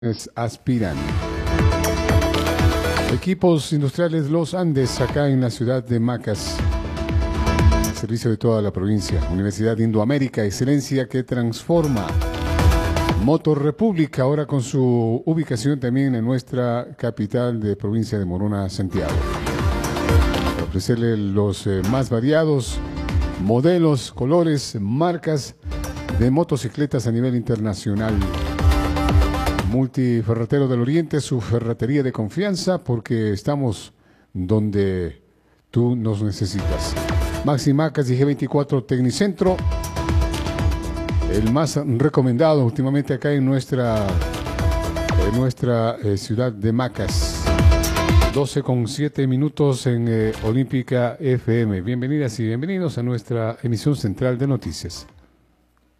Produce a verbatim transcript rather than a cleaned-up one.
aspiran. Equipos industriales Los Andes, acá en la ciudad de Macas, servicio de toda la provincia. Universidad Indoamérica, excelencia que transforma. Motor República, ahora con su ubicación también en nuestra capital de provincia de Morona, Santiago. Para ofrecerle los eh, más variados modelos, colores, marcas de motocicletas a nivel internacional. Multiferretero del Oriente, su ferretería de confianza, porque estamos donde tú nos necesitas. Maxi Macas y G veinticuatro Tecnicentro, el más recomendado últimamente acá en nuestra, en nuestra eh, ciudad de Macas. doce con siete minutos en eh, Olímpica F M. Bienvenidas y bienvenidos a nuestra emisión central de noticias.